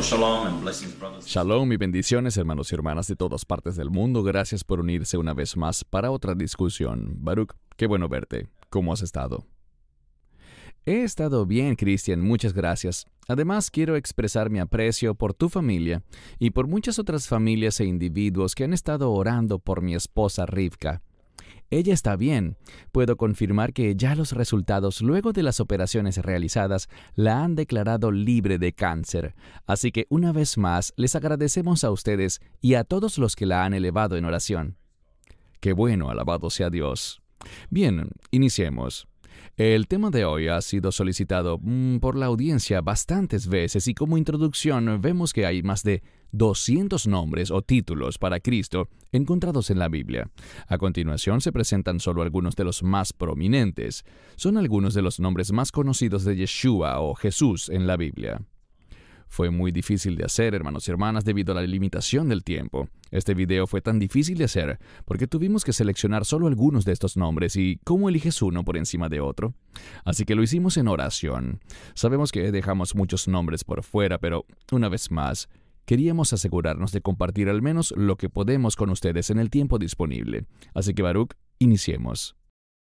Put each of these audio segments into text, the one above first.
shalom and blessings, brothers. Shalom y bendiciones, hermanos y hermanas de todas partes del mundo. Gracias por unirse una vez más para otra discusión. Baruch, qué bueno verte. ¿Cómo has estado? He estado bien, Cristian, muchas gracias. Además, quiero expresar mi aprecio por tu familia y por muchas otras familias e individuos que han estado orando por mi esposa Rivka. Ella está bien. Puedo confirmar que ya los resultados luego de las operaciones realizadas la han declarado libre de cáncer. Así que una vez más les agradecemos a ustedes y a todos los que la han elevado en oración. Qué bueno, alabado sea Dios. Bien, iniciemos. El tema de hoy ha sido solicitado por la audiencia bastantes veces y como introducción vemos que hay más de 200 nombres o títulos para Cristo encontrados en la Biblia. A continuación se presentan solo algunos de los más prominentes. Son algunos de los nombres más conocidos de Yeshua o Jesús en la Biblia. Fue muy difícil de hacer, hermanos y hermanas, debido a la limitación del tiempo. Este video fue tan difícil de hacer porque tuvimos que seleccionar solo algunos de estos nombres y ¿cómo eliges uno por encima de otro? Así que lo hicimos en oración. Sabemos que dejamos muchos nombres por fuera, pero una vez más, queríamos asegurarnos de compartir al menos lo que podemos con ustedes en el tiempo disponible. Así que Baruch, iniciemos.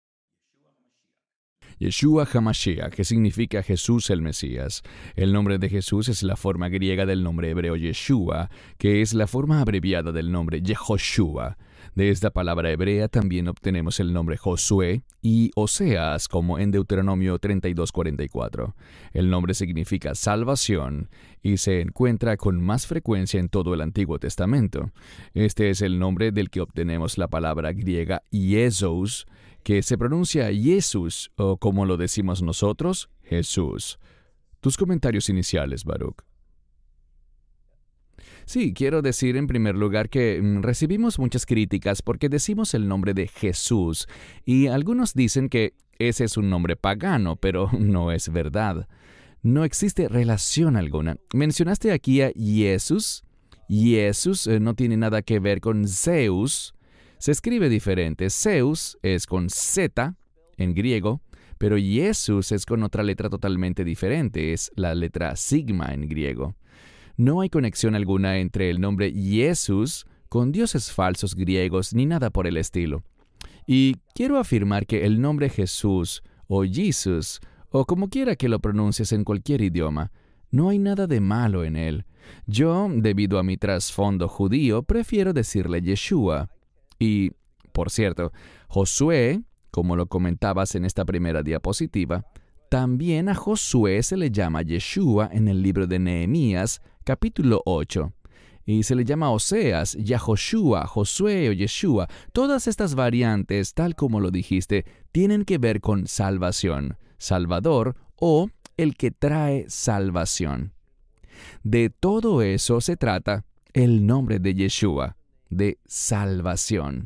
Yeshua HaMashiach, que significa Jesús el Mesías. El nombre de Jesús es la forma griega del nombre hebreo Yeshua, que es la forma abreviada del nombre Yehoshua. De esta palabra hebrea también obtenemos el nombre Josué y Oseas, como en Deuteronomio 32:44. El nombre significa salvación y se encuentra con más frecuencia en todo el Antiguo Testamento. Este es el nombre del que obtenemos la palabra griega Iesos, que se pronuncia Jesús, o como lo decimos nosotros, Jesús. Tus comentarios iniciales, Baruch. Sí, quiero decir en primer lugar que recibimos muchas críticas porque decimos el nombre de Jesús, y algunos dicen que ese es un nombre pagano, pero no es verdad. No existe relación alguna. Mencionaste aquí a Jesús. Jesús no tiene nada que ver con Zeus. Se escribe diferente. Zeus es con Z en griego, pero Jesús es con otra letra totalmente diferente. Es la letra sigma en griego. No hay conexión alguna entre el nombre Jesús con dioses falsos griegos ni nada por el estilo. Y quiero afirmar que el nombre Jesús o Jesus, o como quiera que lo pronuncies en cualquier idioma, no hay nada de malo en él. Yo, debido a mi trasfondo judío, prefiero decirle Yeshua. Y, por cierto, Josué, como lo comentabas en esta primera diapositiva, también a Josué se le llama Yeshua en el libro de Nehemías, capítulo 8. Y se le llama Oseas, Yahoshua, Josué o Yeshua. Todas estas variantes, tal como lo dijiste, tienen que ver con salvación, Salvador o el que trae salvación. De todo eso se trata el nombre de Yeshua, de salvación.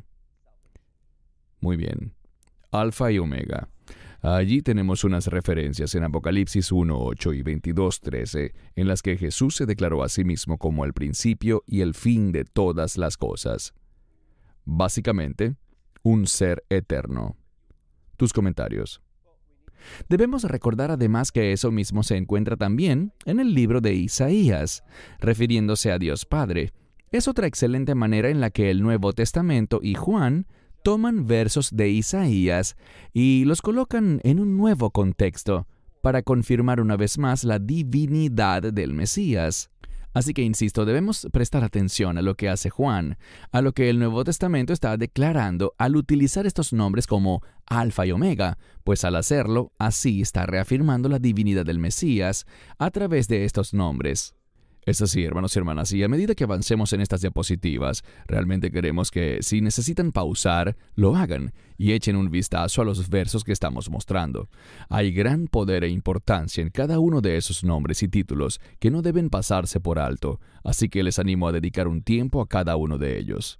Muy bien. Alfa y Omega. Allí tenemos unas referencias en Apocalipsis 1:8 y 22:13, en las que Jesús se declaró a sí mismo como el principio y el fin de todas las cosas. Básicamente, un ser eterno. Tus comentarios. Debemos recordar además que eso mismo se encuentra también en el libro de Isaías, refiriéndose a Dios Padre. Es otra excelente manera en la que el Nuevo Testamento y Juan toman versos de Isaías y los colocan en un nuevo contexto para confirmar una vez más la divinidad del Mesías. Así que, insisto, debemos prestar atención a lo que hace Juan, a lo que el Nuevo Testamento está declarando al utilizar estos nombres como Alfa y Omega, pues al hacerlo, así está reafirmando la divinidad del Mesías a través de estos nombres. Es así, hermanos y hermanas, y a medida que avancemos en estas diapositivas, realmente queremos que, si necesitan pausar, lo hagan y echen un vistazo a los versos que estamos mostrando. Hay gran poder e importancia en cada uno de esos nombres y títulos que no deben pasarse por alto, así que les animo a dedicar un tiempo a cada uno de ellos.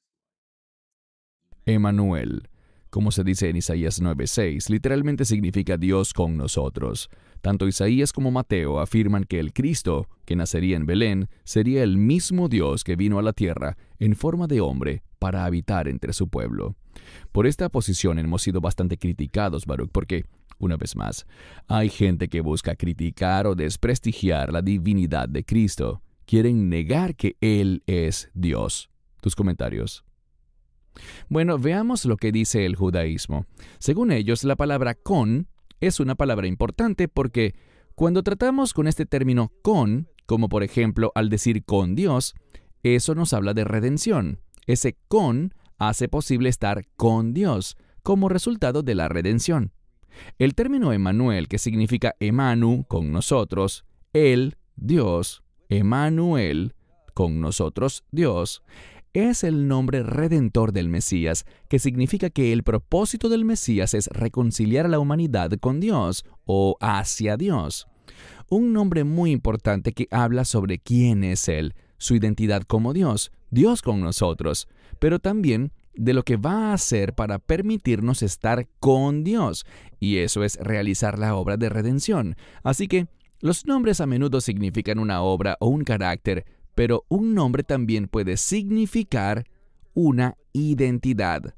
Emmanuel, como se dice en Isaías 9:6, literalmente significa Dios con nosotros. Tanto Isaías como Mateo afirman que el Cristo, que nacería en Belén, sería el mismo Dios que vino a la tierra en forma de hombre para habitar entre su pueblo. Por esta posición hemos sido bastante criticados, Baruch, porque Una vez más, hay gente que busca criticar o desprestigiar la divinidad de Cristo. Quieren negar que Él es Dios. ¿Tus comentarios? Bueno, veamos lo que dice el judaísmo. Según ellos, la palabra con es una palabra importante porque cuando tratamos con este término con, como por ejemplo al decir con Dios, eso nos habla de redención. Ese con hace posible estar con Dios como resultado de la redención. El término Emmanuel, que significa Emanu, con nosotros, el, Dios, Emmanuel, con nosotros, Dios, es el nombre redentor del Mesías, que significa que el propósito del Mesías es reconciliar a la humanidad con Dios o hacia Dios. Un nombre muy importante que habla sobre quién es Él, su identidad como Dios, Dios con nosotros, pero también de lo que va a hacer para permitirnos estar con Dios, y eso es realizar la obra de redención. Así que los nombres a menudo significan una obra o un carácter, pero un nombre también puede significar una identidad.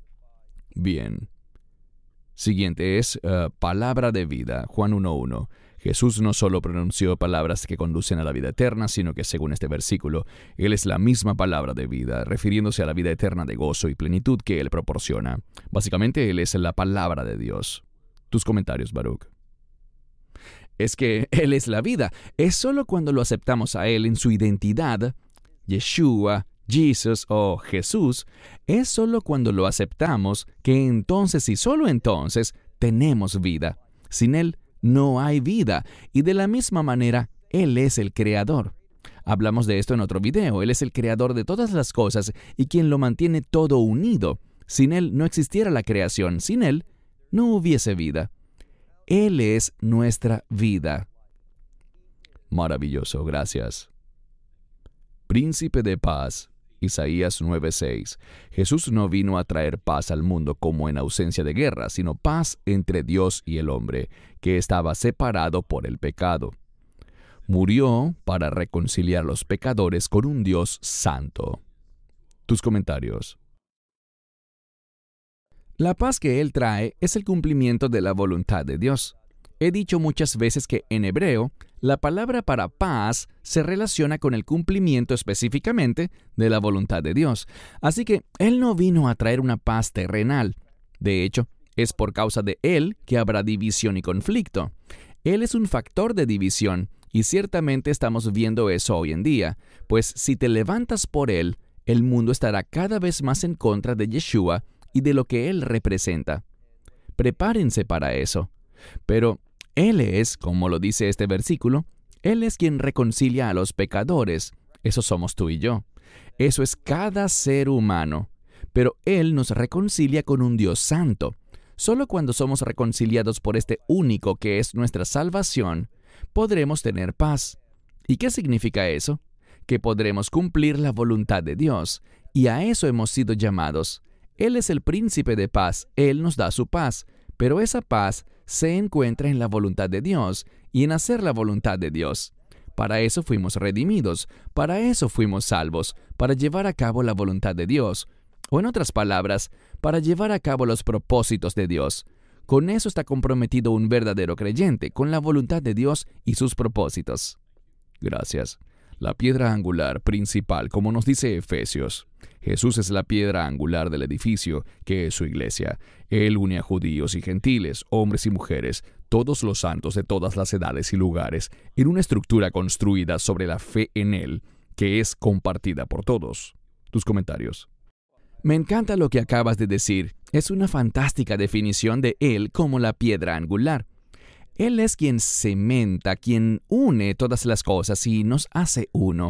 Bien. Siguiente es palabra de vida, Juan 1:1. Jesús no solo pronunció palabras que conducen a la vida eterna, sino que según este versículo, Él es la misma palabra de vida, refiriéndose a la vida eterna de gozo y plenitud que Él proporciona. Básicamente, Él es la palabra de Dios. Tus comentarios, Baruch. Es que Él es la vida. Es solo cuando lo aceptamos a Él en su identidad, Yeshua, Jesus o Jesús, es solo cuando lo aceptamos que entonces y solo entonces tenemos vida. Sin Él no hay vida, y de la misma manera, Él es el Creador. Hablamos de esto en otro video. Él es el Creador de todas las cosas y quien lo mantiene todo unido. Sin Él no existiera la creación. Sin Él no hubiese vida. Él es nuestra vida. Maravilloso, gracias. Príncipe de paz. Isaías 9:6. Jesús no vino a traer paz al mundo como en ausencia de guerra, sino paz entre Dios y el hombre, que estaba separado por el pecado. Murió para reconciliar a los pecadores con un Dios santo. Tus comentarios. La paz que Él trae es el cumplimiento de la voluntad de Dios. He dicho muchas veces que en hebreo, la palabra para paz se relaciona con el cumplimiento específicamente de la voluntad de Dios. Así que Él no vino a traer una paz terrenal. De hecho, es por causa de Él que habrá división y conflicto. Él es un factor de división, y ciertamente estamos viendo eso hoy en día, pues si te levantas por Él, el mundo estará cada vez más en contra de Yeshua y de lo que Él representa. Prepárense para eso. Pero Él es, como lo dice este versículo, Él es quien reconcilia a los pecadores. Eso somos tú y yo. Eso es cada ser humano. Pero Él nos reconcilia con un Dios santo. Solo cuando somos reconciliados por este único que es nuestra salvación, podremos tener paz. ¿Y qué significa eso? Que podremos cumplir la voluntad de Dios. Y a eso hemos sido llamados. Él es el príncipe de paz. Él nos da su paz. Pero esa paz se encuentra en la voluntad de Dios y en hacer la voluntad de Dios. Para eso fuimos redimidos, para eso fuimos salvos, para llevar a cabo la voluntad de Dios. O en otras palabras, para llevar a cabo los propósitos de Dios. Con eso está comprometido un verdadero creyente, con la voluntad de Dios y sus propósitos. Gracias. La piedra angular principal, como nos dice Efesios. Jesús es la piedra angular del edificio, que es su iglesia. Él une a judíos y gentiles, hombres y mujeres, todos los santos de todas las edades y lugares, en una estructura construida sobre la fe en Él, que es compartida por todos. Tus comentarios. Me encanta lo que acabas de decir. Es una fantástica definición de Él como la piedra angular. Él es quien cementa, quien une todas las cosas y nos hace uno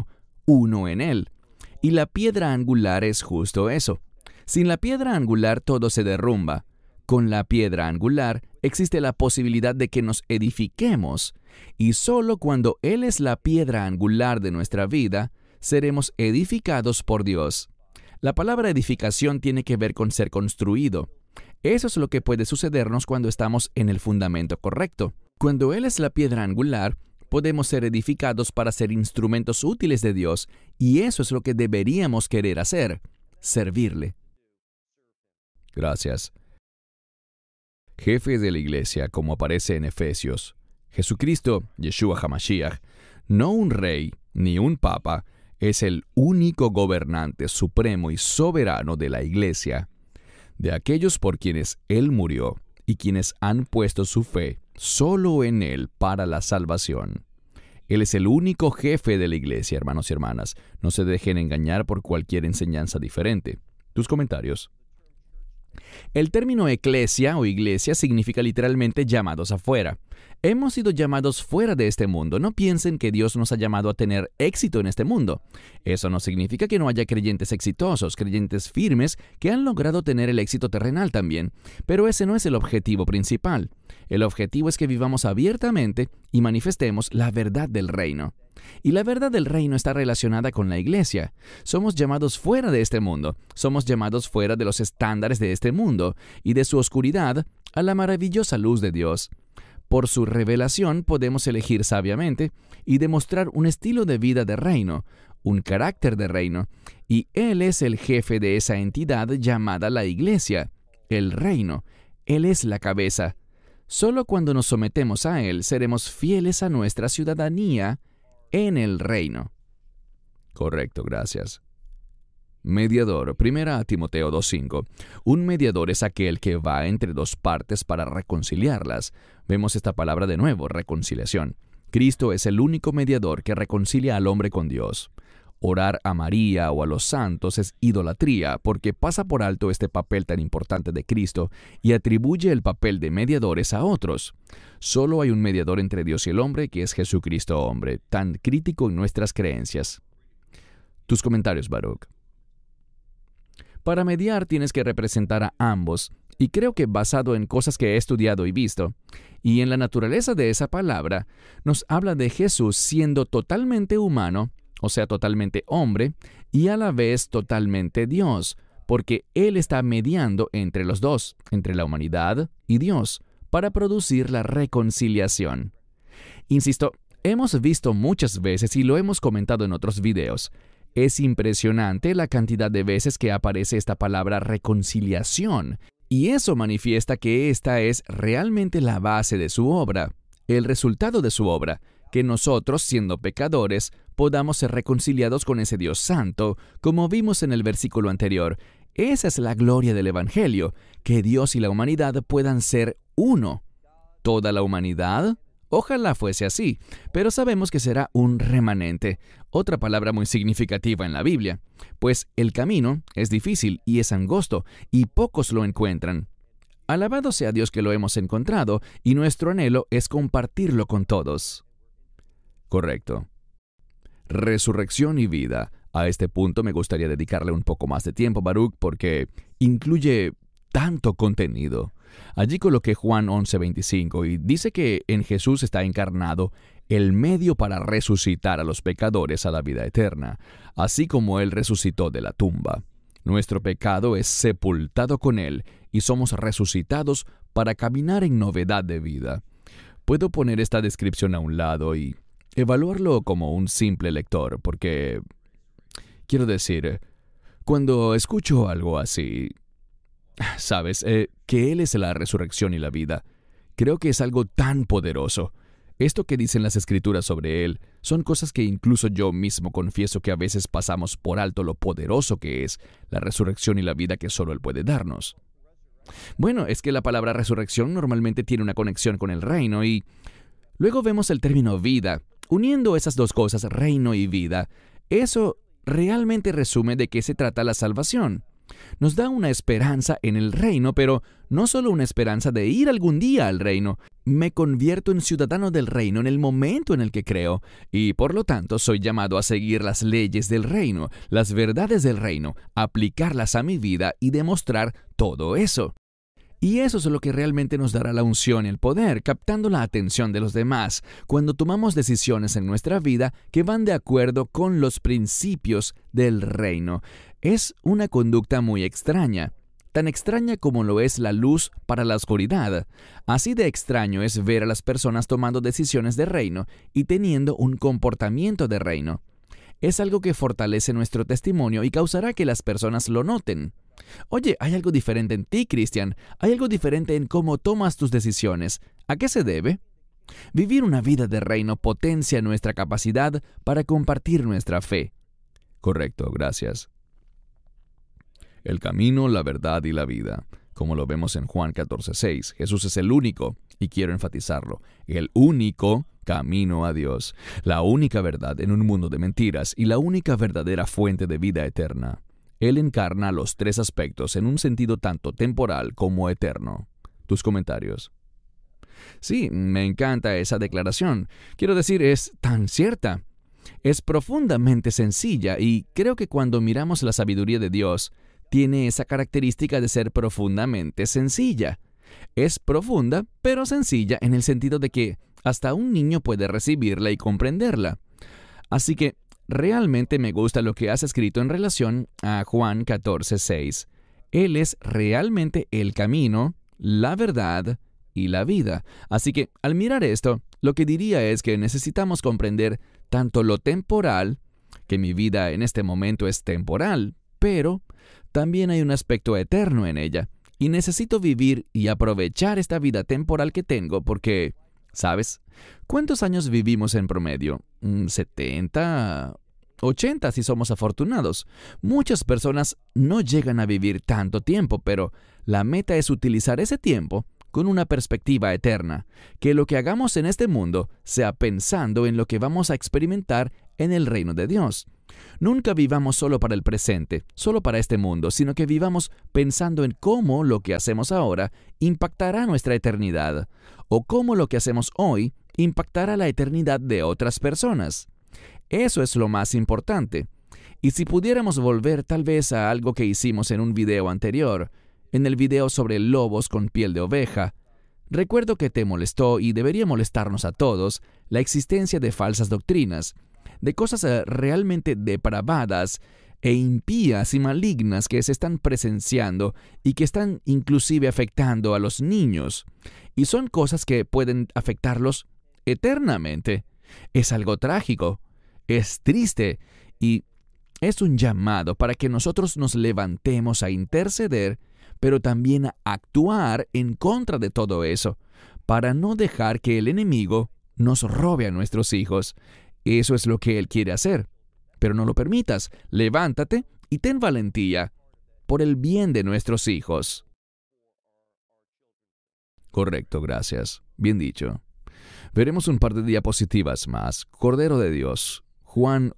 en Él. Y la piedra angular es justo eso. Sin la piedra angular todo se derrumba. Con la piedra angular existe la posibilidad de que nos edifiquemos. Y solo cuando Él es la piedra angular de nuestra vida, seremos edificados por Dios. La palabra edificación tiene que ver con ser construido. Eso es lo que puede sucedernos cuando estamos en el fundamento correcto. Cuando Él es la piedra angular, podemos ser edificados para ser instrumentos útiles de Dios, y eso es lo que deberíamos querer hacer, servirle. Gracias. jefe de la iglesia, como aparece en Efesios. Jesucristo, Yeshua HaMashiach, no un rey ni un papa, es el único gobernante supremo y soberano de la iglesia, de aquellos por quienes Él murió y quienes han puesto su fe solo en Él para la salvación. Él es el único jefe de la iglesia, hermanos y hermanas. No se dejen engañar por cualquier enseñanza diferente. Tus comentarios. El término eclesia o iglesia significa literalmente llamados afuera. Hemos sido llamados fuera de este mundo. No piensen que Dios nos ha llamado a tener éxito en este mundo. Eso no significa que no haya creyentes exitosos, creyentes firmes que han logrado tener el éxito terrenal también. Pero ese no es el objetivo principal. El objetivo es que vivamos abiertamente y manifestemos la verdad del reino. Y la verdad del reino está relacionada con la iglesia. Somos llamados fuera de este mundo. Somos llamados fuera de los estándares de este mundo y de su oscuridad a la maravillosa luz de Dios. Por su revelación podemos elegir sabiamente y demostrar un estilo de vida de reino, un carácter de reino, y Él es el jefe de esa entidad llamada la iglesia, el reino. Él es la cabeza. Solo cuando nos sometemos a Él seremos fieles a nuestra ciudadanía en el reino. Correcto, gracias. Mediador, 1 Timoteo 2:5. Un mediador es aquel que va entre dos partes para reconciliarlas. Vemos esta palabra de nuevo, reconciliación. Cristo es el único mediador que reconcilia al hombre con Dios. Orar a María o a los santos es idolatría porque pasa por alto este papel tan importante de Cristo y atribuye el papel de mediadores a otros. Solo hay un mediador entre Dios y el hombre, que es Jesucristo hombre, tan crítico en nuestras creencias. Tus comentarios, Baruch. Para mediar tienes que representar a ambos, y creo que basado en cosas que he estudiado y visto, y en la naturaleza de esa palabra, nos habla de Jesús siendo totalmente humano, o sea, totalmente hombre, y a la vez totalmente Dios, porque Él está mediando entre los dos, entre la humanidad y Dios, para producir la reconciliación. Insisto, hemos visto muchas veces y lo hemos comentado en otros videos. Es impresionante la cantidad de veces que aparece esta palabra reconciliación, y eso manifiesta que esta es realmente la base de su obra, el resultado de su obra, que nosotros, siendo pecadores, podamos ser reconciliados con ese Dios santo, como vimos en el versículo anterior. Esa es la gloria del Evangelio, que Dios y la humanidad puedan ser uno. ¿Toda la humanidad? Ojalá fuese así, pero sabemos que será un remanente, otra palabra muy significativa en la Biblia, pues el camino es difícil y es angosto, y pocos lo encuentran. Alabado sea Dios que lo hemos encontrado, y nuestro anhelo es compartirlo con todos. Correcto. Resurrección y vida. A este punto me gustaría dedicarle un poco más de tiempo, Baruch, porque incluye tanto contenido. Allí coloqué Juan 11:25 y dice que en Jesús está encarnado el medio para resucitar a los pecadores a la vida eterna, así como Él resucitó de la tumba. Nuestro pecado es sepultado con Él y somos resucitados para caminar en novedad de vida. Puedo poner esta descripción a un lado y evaluarlo como un simple lector, porque, quiero decir, cuando escucho algo así, ¿sabes? Que Él es la resurrección y la vida. Creo que es algo tan poderoso. Esto que dicen las Escrituras sobre Él son cosas que incluso yo mismo confieso que a veces pasamos por alto lo poderoso que es la resurrección y la vida que solo Él puede darnos. Bueno, es que la palabra resurrección normalmente tiene una conexión con el reino y luego vemos el término vida. Uniendo esas dos cosas, reino y vida, eso realmente resume de qué se trata la salvación. Nos da una esperanza en el reino, pero no solo una esperanza de ir algún día al reino. Me convierto en ciudadano del reino en el momento en el que creo, y por lo tanto soy llamado a seguir las leyes del reino, las verdades del reino, aplicarlas a mi vida y demostrar todo eso. Y eso es lo que realmente nos dará la unción y el poder, captando la atención de los demás, cuando tomamos decisiones en nuestra vida que van de acuerdo con los principios del reino. Es una conducta muy extraña, tan extraña como lo es la luz para la oscuridad. Así de extraño es ver a las personas tomando decisiones de reino y teniendo un comportamiento de reino. Es algo que fortalece nuestro testimonio y causará que las personas lo noten. Oye, hay algo diferente en ti, Cristian. Hay algo diferente en cómo tomas tus decisiones. ¿A qué se debe? Vivir una vida de reino potencia nuestra capacidad para compartir nuestra fe. Correcto, gracias. El camino, la verdad y la vida. Como lo vemos en Juan 14:6, Jesús es el único, y quiero enfatizarlo, el único camino a Dios, la única verdad en un mundo de mentiras y la única verdadera fuente de vida eterna. Él encarna los tres aspectos en un sentido tanto temporal como eterno. ¿Tus comentarios? Sí, me encanta esa declaración. Quiero decir, es tan cierta. Es profundamente sencilla y creo que cuando miramos la sabiduría de Dios, tiene esa característica de ser profundamente sencilla. Es profunda, pero sencilla en el sentido de que hasta un niño puede recibirla y comprenderla. Así que realmente me gusta lo que has escrito en relación a Juan 14:6. Él es realmente el camino, la verdad y la vida. Así que al mirar esto, lo que diría es que necesitamos comprender tanto lo temporal, que mi vida en este momento es temporal, pero también hay un aspecto eterno en ella. Y necesito vivir y aprovechar esta vida temporal que tengo porque, ¿sabes? ¿Cuántos años vivimos en promedio? 70, 80 si somos afortunados. Muchas personas no llegan a vivir tanto tiempo, pero la meta es utilizar ese tiempo con una perspectiva eterna, que lo que hagamos en este mundo sea pensando en lo que vamos a experimentar en el reino de Dios. Nunca vivamos solo para el presente, solo para este mundo, sino que vivamos pensando en cómo lo que hacemos ahora impactará nuestra eternidad, o cómo lo que hacemos hoy impactará la eternidad de otras personas. Eso es lo más importante. Y si pudiéramos volver tal vez a algo que hicimos en un video anterior, en el video sobre lobos con piel de oveja, recuerdo que te molestó y debería molestarnos a todos la existencia de falsas doctrinas, de cosas realmente depravadas e impías y malignas que se están presenciando y que están inclusive afectando a los niños. Y son cosas que pueden afectarlos eternamente. Es algo trágico, es triste y es un llamado para que nosotros nos levantemos a interceder, pero también a actuar en contra de todo eso, para no dejar que el enemigo nos robe a nuestros hijos. Eso es lo que él quiere hacer. Pero no lo permitas. Levántate y ten valentía por el bien de nuestros hijos. Correcto, gracias. Bien dicho. Veremos un par de diapositivas más. Cordero de Dios. Juan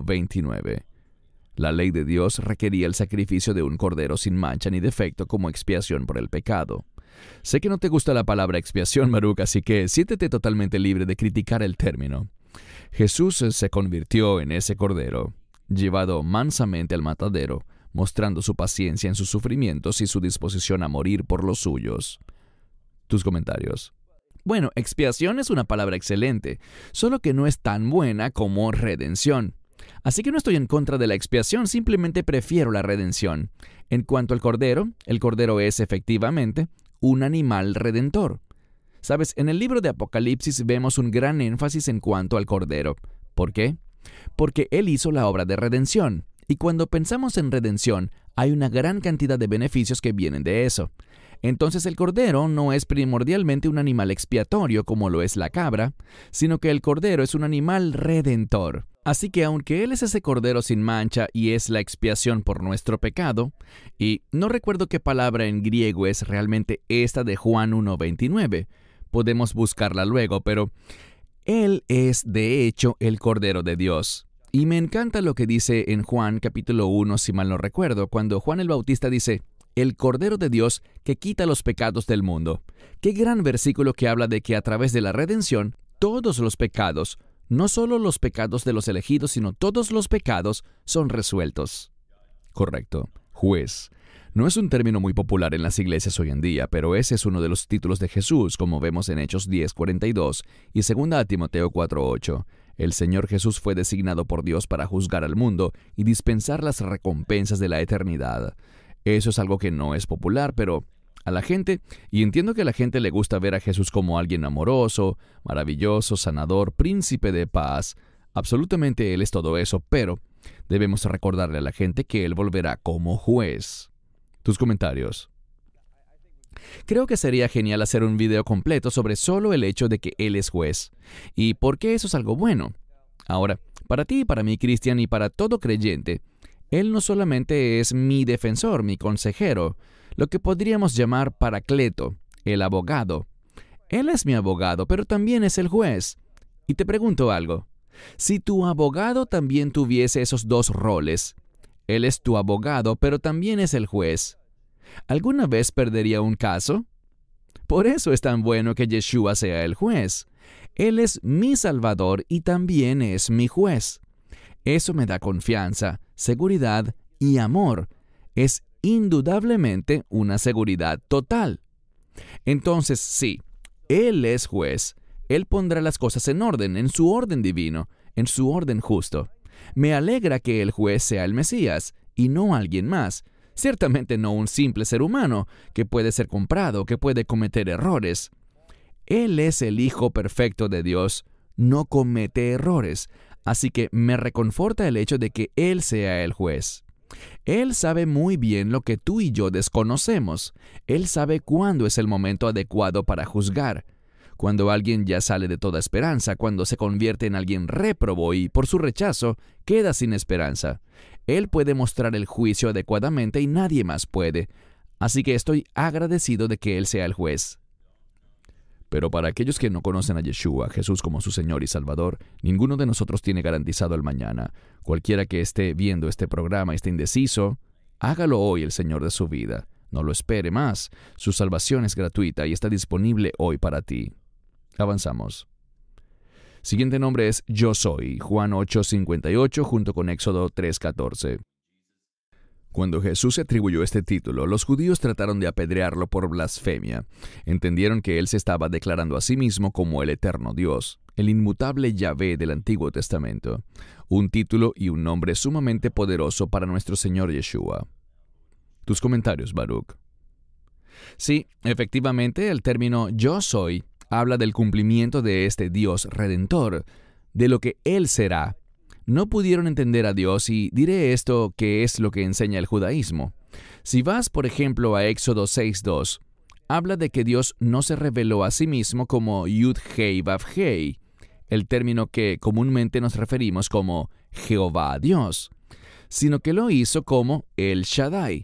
1:29. La ley de Dios requería el sacrificio de un cordero sin mancha ni defecto como expiación por el pecado. Sé que no te gusta la palabra expiación, Baruch, así que siéntete totalmente libre de criticar el término. Jesús se convirtió en ese cordero, llevado mansamente al matadero, mostrando su paciencia en sus sufrimientos y su disposición a morir por los suyos. ¿Tus comentarios? Bueno, expiación es una palabra excelente, solo que no es tan buena como redención. Así que no estoy en contra de la expiación, simplemente prefiero la redención. En cuanto al cordero, el cordero es efectivamente un animal redentor. Sabes, en el libro de Apocalipsis vemos un gran énfasis en cuanto al Cordero. ¿Por qué? Porque Él hizo la obra de redención. Y cuando pensamos en redención, hay una gran cantidad de beneficios que vienen de eso. Entonces el Cordero no es primordialmente un animal expiatorio como lo es la cabra, sino que el Cordero es un animal redentor. Así que aunque Él es ese Cordero sin mancha y es la expiación por nuestro pecado, y no recuerdo qué palabra en griego es realmente esta de Juan 1:29, podemos buscarla luego, pero Él es de hecho el Cordero de Dios. Y me encanta lo que dice en Juan capítulo 1, si mal no recuerdo, cuando Juan el Bautista dice, el Cordero de Dios que quita los pecados del mundo. Qué gran versículo que habla de que a través de la redención, todos los pecados, no solo los pecados de los elegidos, sino todos los pecados son resueltos. Correcto. Juez. No es un término muy popular en las iglesias hoy en día, pero ese es uno de los títulos de Jesús, como vemos en Hechos 10:42 y 2 Timoteo 4:8. El Señor Jesús fue designado por Dios para juzgar al mundo y dispensar las recompensas de la eternidad. Eso es algo que no es popular, pero a la gente, y entiendo que a la gente le gusta ver a Jesús como alguien amoroso, maravilloso, sanador, príncipe de paz. Absolutamente Él es todo eso, pero debemos recordarle a la gente que Él volverá como juez. Tus comentarios. Creo que sería genial hacer un video completo sobre solo el hecho de que Él es juez. ¿Y por qué eso es algo bueno? Ahora, para ti y para mí, Cristian, y para todo creyente, Él no solamente es mi defensor, mi consejero, lo que podríamos llamar paracleto, el abogado. Él es mi abogado, pero también es el juez. Y te pregunto algo. Si tu abogado también tuviese esos dos roles, Él es tu abogado, pero también es el juez, ¿alguna vez perdería un caso? Por eso es tan bueno que Yeshua sea el juez. Él es mi Salvador y también es mi juez. Eso me da confianza, seguridad y amor. Es indudablemente una seguridad total. Entonces, sí, Él es juez. Él pondrá las cosas en orden, en su orden divino, en su orden justo. Me alegra que el juez sea el Mesías y no alguien más. Ciertamente no un simple ser humano que puede ser comprado, que puede cometer errores. Él es el Hijo perfecto de Dios, no comete errores, así que me reconforta el hecho de que Él sea el juez. Él sabe muy bien lo que tú y yo desconocemos. Él sabe cuándo es el momento adecuado para juzgar. Cuando alguien ya sale de toda esperanza, cuando se convierte en alguien réprobo y, por su rechazo, queda sin esperanza. Él puede mostrar el juicio adecuadamente y nadie más puede. Así que estoy agradecido de que Él sea el juez. Pero para aquellos que no conocen a Yeshua, Jesús como su Señor y Salvador, ninguno de nosotros tiene garantizado el mañana. Cualquiera que esté viendo este programa y esté indeciso, hágalo hoy el Señor de su vida. No lo espere más. Su salvación es gratuita y está disponible hoy para ti. Avanzamos. Siguiente nombre es Yo Soy, Juan 8:58 junto con Éxodo 3:14. Cuando Jesús se atribuyó este título, los judíos trataron de apedrearlo por blasfemia. Entendieron que Él se estaba declarando a sí mismo como el eterno Dios, el inmutable Yahvé del Antiguo Testamento. Un título y un nombre sumamente poderoso para nuestro Señor Yeshua. Tus comentarios, Baruch. Sí, efectivamente, el término Yo Soy habla del cumplimiento de este Dios Redentor, de lo que Él será. No pudieron entender a Dios y diré esto que es lo que enseña el judaísmo. Si vas, por ejemplo, a Éxodo 6:2, habla de que Dios no se reveló a sí mismo como Yud-Hei-Vav-Hei, el término que comúnmente nos referimos como Jehová Dios, sino que lo hizo como El Shaddai.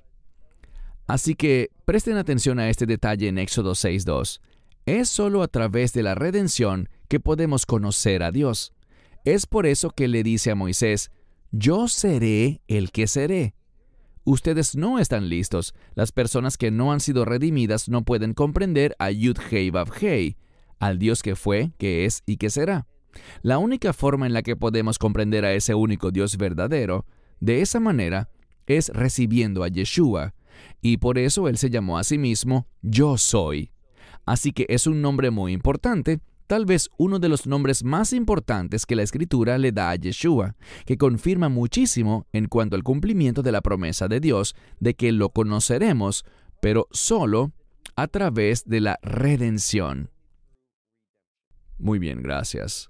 Así que presten atención a este detalle en Éxodo 6:2. Es solo a través de la redención que podemos conocer a Dios. Es por eso que le dice a Moisés, «Yo seré el que seré». Ustedes no están listos. Las personas que no han sido redimidas no pueden comprender a Yud-Hei-Vav-Hei, al Dios que fue, que es y que será. La única forma en la que podemos comprender a ese único Dios verdadero, de esa manera, es recibiendo a Yeshua. Y por eso Él se llamó a sí mismo Yo Soy. Así que es un nombre muy importante, tal vez uno de los nombres más importantes que la Escritura le da a Yeshua, que confirma muchísimo en cuanto al cumplimiento de la promesa de Dios de que lo conoceremos, pero solo a través de la redención. Muy bien, gracias.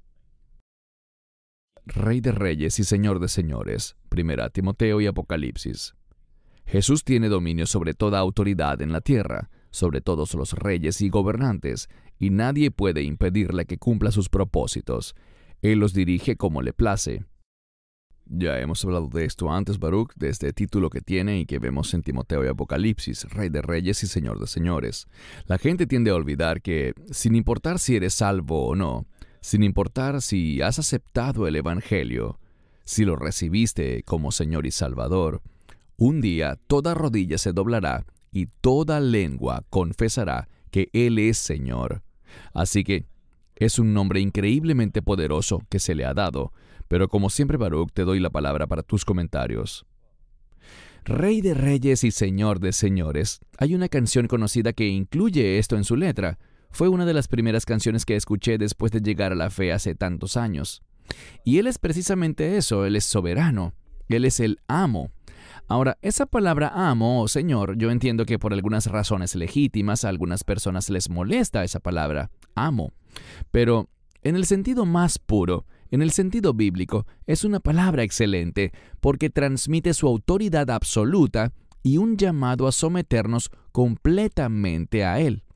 Rey de Reyes y Señor de Señores, 1 Timoteo y Apocalipsis. Jesús tiene dominio sobre toda autoridad en la tierra, sobre todos los reyes y gobernantes, y nadie puede impedirle que cumpla sus propósitos. Él los dirige como le place. Ya hemos hablado de esto antes, Baruch, de este título que tiene y que vemos en Timoteo y Apocalipsis, Rey de Reyes y Señor de Señores. La gente tiende a olvidar que, sin importar si eres salvo o no, sin importar si has aceptado el Evangelio, si lo recibiste como Señor y Salvador, un día toda rodilla se doblará y toda lengua confesará que Él es Señor. Así que es un nombre increíblemente poderoso que se le ha dado, pero como siempre, Baruch, te doy la palabra para tus comentarios. Rey de Reyes y Señor de Señores. Hay una canción conocida que incluye esto en su letra. Fue una de las primeras canciones que escuché después de llegar a la fe hace tantos años. Y Él es precisamente eso, Él es soberano, Él es el amo. Ahora, esa palabra amo o Señor, yo entiendo que por algunas razones legítimas a algunas personas les molesta esa palabra, amo. Pero en el sentido más puro, en el sentido bíblico, es una palabra excelente porque transmite su autoridad absoluta y un llamado a someternos completamente a Él.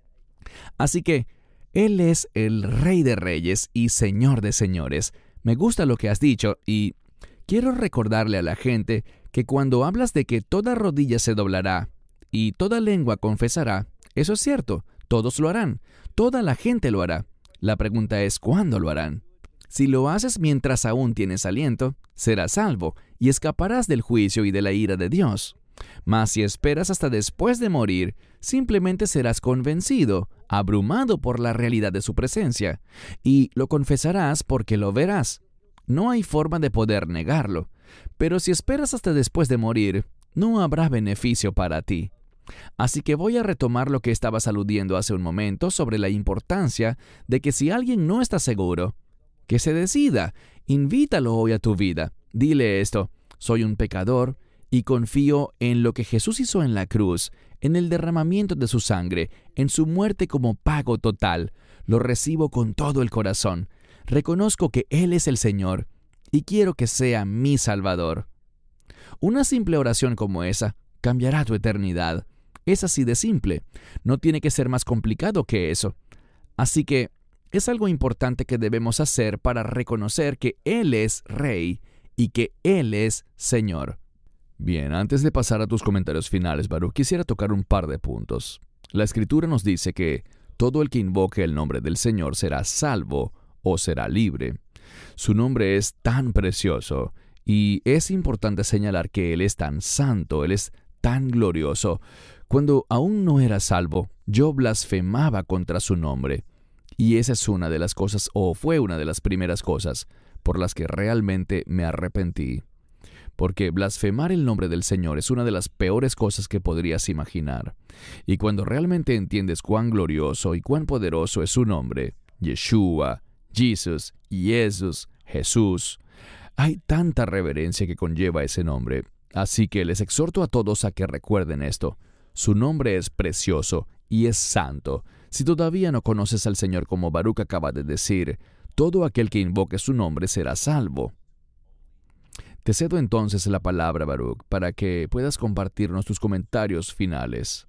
Así que Él es el Rey de Reyes y Señor de Señores. Me gusta lo que has dicho y quiero recordarle a la gente que cuando hablas de que toda rodilla se doblará y toda lengua confesará, eso es cierto, todos lo harán, toda la gente lo hará. La pregunta es, ¿cuándo lo harán? Si lo haces mientras aún tienes aliento, serás salvo y escaparás del juicio y de la ira de Dios. Mas si esperas hasta después de morir, simplemente serás convencido, abrumado por la realidad de su presencia, y lo confesarás porque lo verás. No hay forma de poder negarlo, pero si esperas hasta después de morir, no habrá beneficio para ti. Así que voy a retomar lo que estabas aludiendo hace un momento sobre la importancia de que si alguien no está seguro, que se decida, invítalo hoy a tu vida. Dile esto: soy un pecador y confío en lo que Jesús hizo en la cruz, en el derramamiento de su sangre, en su muerte como pago total. Lo recibo con todo el corazón. Reconozco que Él es el Señor y quiero que sea mi Salvador. Una simple oración como esa cambiará tu eternidad. Es así de simple. No tiene que ser más complicado que eso. Así que es algo importante que debemos hacer para reconocer que Él es Rey y que Él es Señor. Bien, antes de pasar a tus comentarios finales, Baruch, quisiera tocar un par de puntos. La Escritura nos dice que todo el que invoque el nombre del Señor será salvo o será libre. Su nombre es tan precioso y es importante señalar que Él es tan santo, Él es tan glorioso. Cuando aún no era salvo, yo blasfemaba contra su nombre. Y esa es una de las cosas, o fue una de las primeras cosas, por las que realmente me arrepentí. Porque blasfemar el nombre del Señor es una de las peores cosas que podrías imaginar. Y cuando realmente entiendes cuán glorioso y cuán poderoso es su nombre, Yeshua, Jesus, Jesús, hay tanta reverencia que conlleva ese nombre. Así que les exhorto a todos a que recuerden esto. Su nombre es precioso y es santo. Si todavía no conoces al Señor como Baruch acaba de decir, todo aquel que invoque su nombre será salvo. Te cedo entonces la palabra, Baruch, para que puedas compartirnos tus comentarios finales.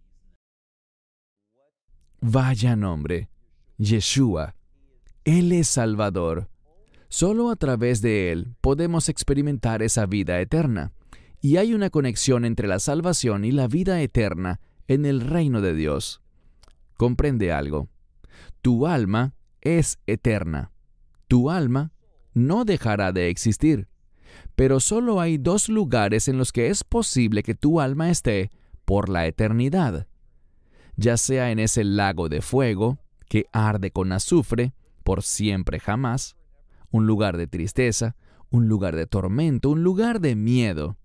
Vaya nombre, Yeshua. Él es Salvador. Solo a través de Él podemos experimentar esa vida eterna. Y hay una conexión entre la salvación y la vida eterna en el reino de Dios. Comprende algo. Tu alma es eterna. Tu alma no dejará de existir. Pero solo hay dos lugares en los que es posible que tu alma esté por la eternidad. Ya sea en ese lago de fuego que arde con azufre por siempre jamás, un lugar de tristeza, un lugar de tormento, un lugar de miedo.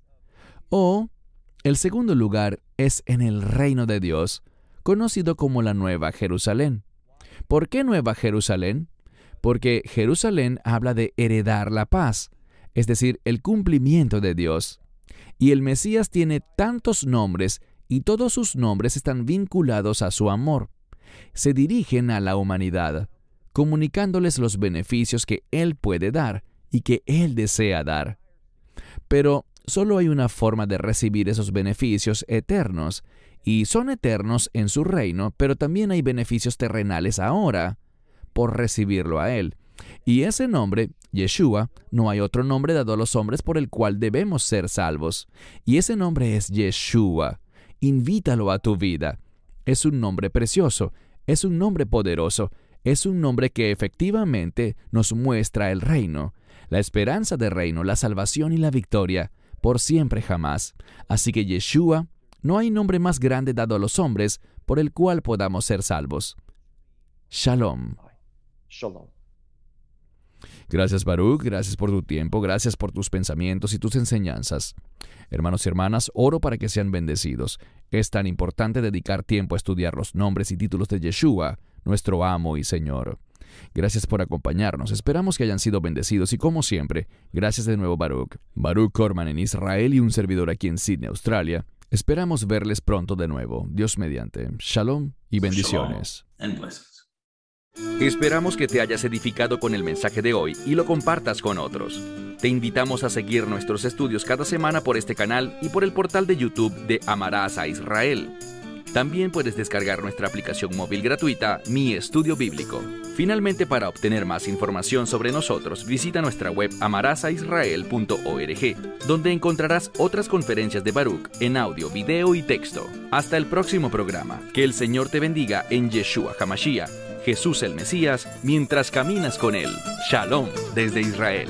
O el segundo lugar es en el reino de Dios, conocido como la Nueva Jerusalén. ¿Por qué Nueva Jerusalén? Porque Jerusalén habla de heredar la paz, es decir, el cumplimiento de Dios. Y el Mesías tiene tantos nombres y todos sus nombres están vinculados a su amor. Se dirigen a la humanidad, comunicándoles los beneficios que Él puede dar y que Él desea dar. Pero solo hay una forma de recibir esos beneficios eternos, y son eternos en su reino, pero también hay beneficios terrenales ahora por recibirlo a Él. Y ese nombre, Yeshua, no hay otro nombre dado a los hombres por el cual debemos ser salvos. Y ese nombre es Yeshua. Invítalo a tu vida. Es un nombre precioso, es un nombre poderoso, es un nombre que efectivamente nos muestra el reino, la esperanza del reino, la salvación y la victoria, por siempre jamás. Así que Yeshua, no hay nombre más grande dado a los hombres por el cual podamos ser salvos. Shalom. Shalom. Gracias, Baruch, gracias por tu tiempo, gracias por tus pensamientos y tus enseñanzas. Hermanos y hermanas, oro para que sean bendecidos. Es tan importante dedicar tiempo a estudiar los nombres y títulos de Yeshua, nuestro amo y Señor. Gracias por acompañarnos, esperamos que hayan sido bendecidos y como siempre, gracias de nuevo, Baruch. Baruch Corman en Israel y un servidor aquí en Sydney, Australia. Esperamos verles pronto de nuevo, Dios mediante. Shalom y bendiciones. Shalom and blessings. Esperamos que te hayas edificado con el mensaje de hoy y lo compartas con otros. Te invitamos a seguir nuestros estudios cada semana por este canal y por el portal de YouTube de Amarás a Israel. También puedes descargar nuestra aplicación móvil gratuita, Mi Estudio Bíblico. Finalmente, para obtener más información sobre nosotros, visita nuestra web amarasaisrael.org, donde encontrarás otras conferencias de Baruch en audio, video y texto. Hasta el próximo programa. Que el Señor te bendiga en Yeshua HaMashiach, Jesús el Mesías, mientras caminas con Él. Shalom desde Israel.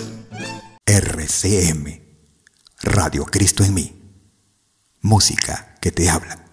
RCM, Radio Cristo en mí. Música que te habla.